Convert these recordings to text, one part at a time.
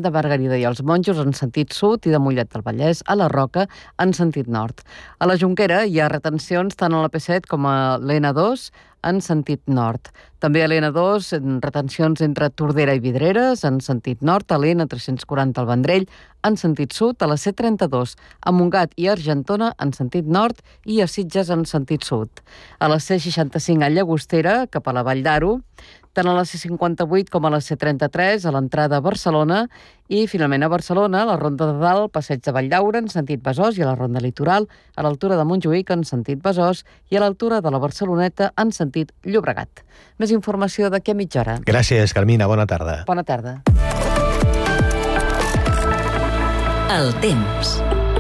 Santa Margarida i els Monjos en sentit sud i de Mollet del Vallès a la Roca en sentit nord. A la Jonquera hi ha retencions tant a la P7 com a l'N2 en sentit nord. També a l'N2, retencions entre Tordera i Vidreres, en sentit nord, a l'N340 al Vendrell, en sentit sud, a la C32, a Montgat i Argentona, en sentit nord, i a Sitges, en sentit sud. A la C65 a Llagostera, cap a la Vall d'Aro, tant a la C58 com a la C33, a l'entrada a Barcelona, i finalment a Barcelona, a la Ronda de Dalt, Passeig de Valldaura, en sentit Besòs, i a la Ronda Litoral, a l'altura de Montjuïc, en sentit Besòs, i a l'altura de la Barceloneta, en sentit Llobregat. Més informació d'aquí a mitja hora. Gràcies, Carmina. Bona tarda. Bona tarda. El temps.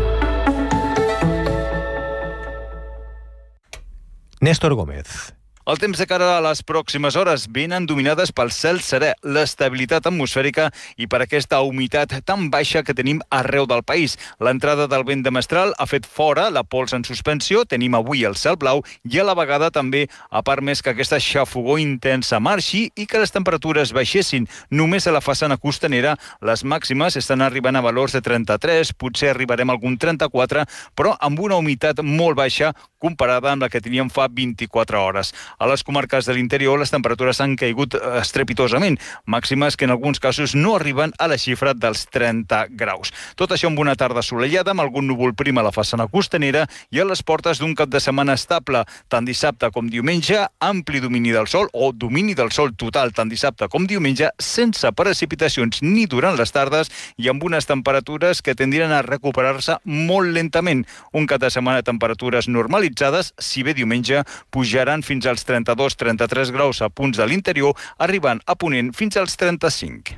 Néstor Gómez. El temps de cara a les pròximes hores venen dominades pel cel serè, l'estabilitat atmosfèrica i per aquesta humitat tan baixa que tenim arreu del país. L'entrada del vent de mestral ha fet fora la pols en suspensió, tenim avui el cel blau i a la vegada també ha permès que aquesta xafogor intensa marxi i que les temperatures baixessin. Només a la façana costanera les màximes estan arribant a valors de 33, potser arribarem a algun 34, però amb una humitat molt baixa comparada amb la que teníem fa 24 hores. A les comarques de l'interior les temperatures han caigut estrepitosament, màximes que en alguns casos no arriben a la xifra dels 30 graus. Tot això amb una tarda assolellada, amb algun núvol prim a la façana costanera i a les portes d'un cap de setmana estable, tant dissabte com diumenge, ampli domini del sol o domini del sol total tant dissabte com diumenge, sense precipitacions ni durant les tardes i amb unes temperatures que tendran a recuperar-se molt lentament. Un cap de setmana de temperatures normalitzades, si bé diumenge pujaran fins als 32-33 graus a punts de l'interior, arribant a Ponent fins als 35.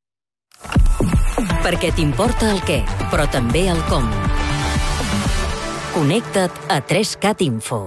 Perquè t'importa el què, però també el com. Connecta't a 3CAT Info.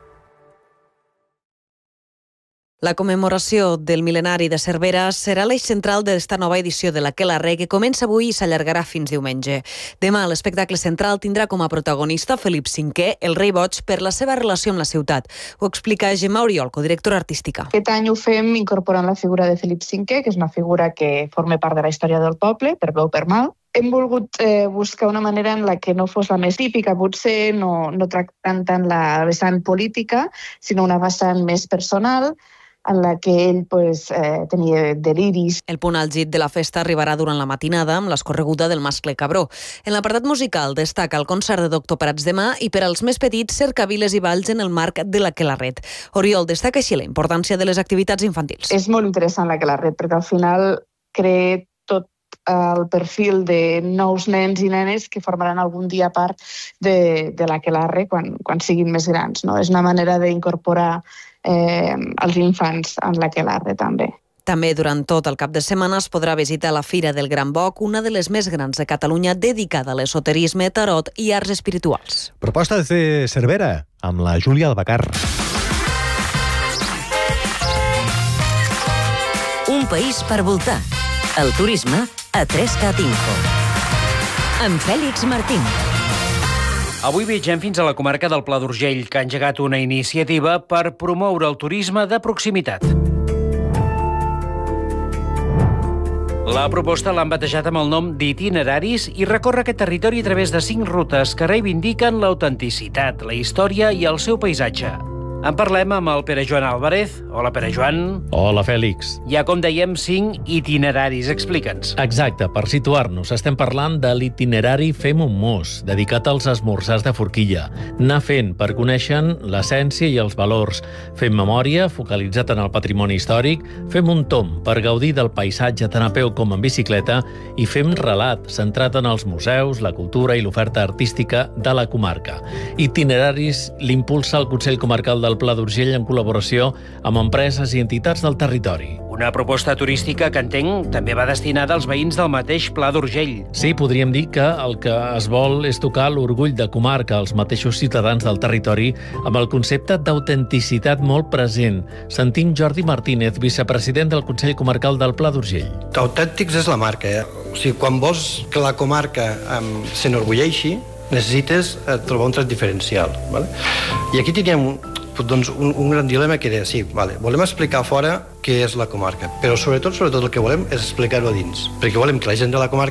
La commemoració del mil·lenari de Cervera serà l'eix central d'esta nova edició de l'Aquelarre, que comença avui i s'allargarà fins diumenge. Demà, l'espectacle central tindrà com a protagonista Felip V, el rei boig, per la seva relació amb la ciutat. Ho explica Gemma Oriol, codirectora artística. Aquest any ho fem incorporant la figura de Felip V, que és una figura que forma part de la història del poble, per bé o per mal. Hem volgut buscar una manera en la que no fos la més típica, potser no tractant tant la vessant política, sinó una vessant més personal, en la que ell tenia deliris. El punt àlgid de la festa arribarà durant la matinada amb l'escorreguda del mascle Cabró. En l'apartat musical destaca el concert de Doctor Prats demà i per als més petits cercaviles i balls en el marc de l'Aquelarret. Oriol destaca així la importància de les activitats infantils. És molt interessant l'Aquelarret perquè al final crea tot el perfil de nous nens i nenes que formaran algun dia part de l'Aquelarre quan siguin més grans. No? És una manera d'incorporar els infants en l'Aquelarre també. També durant tot el cap de setmana es podrà visitar la Fira del Gran Boc, una de les més grans de Catalunya dedicada a l'esoterisme, tarot i arts espirituals. Propostes de Cervera amb la Júlia Albacar. Un país per voltar. El turisme a 3CAT Info. Amb Fèlix Martín. Avui viatgem fins a la comarca del Pla d'Urgell, que ha engegat una iniciativa per promoure el turisme de proximitat. La proposta l'han batejat amb el nom d'Itineraris i recorre aquest territori a través de 5 rutes que reivindiquen l'autenticitat, la història i el seu paisatge. En parlem amb el Pere Joan Álvarez. Hola, Pere Joan. Hola, Fèlix. Hi ha, com dèiem, 5 itineraris. Explica'ns. Exacte, per situar-nos, estem parlant de l'itinerari Fem un mos, dedicat als esmorzars de forquilla. Anar fent per conèixer l'essència i els valors. Fem memòria, focalitzat en el patrimoni històric. Fem un tomb per gaudir del paisatge tant a peu com en bicicleta. I fem relat, centrat en els museus, la cultura i l'oferta artística de la comarca. Itineraris l'impulsa el Consell Comarcal del Pla d'Urgell en col·laboració amb empreses i entitats del territori. Una proposta turística que entenc també va destinada als veïns del mateix Pla d'Urgell. Sí, podríem dir que el que es vol és tocar l'orgull de comarca als mateixos ciutadans del territori amb el concepte d'autenticitat molt present. Sentim Jordi Martínez, vicepresident del Consell Comarcal del Pla d'Urgell. Autèntics és la marca. O sigui, quan vols que la comarca s'enorgulleixi, necessites trobar un tret diferencial. Vale? I aquí teníem un gran dilema que era, sí, volem explicar fora què és la comarca, però sobretot el que volem és explicar-ho a dins, perquè volem que la gent de la comarca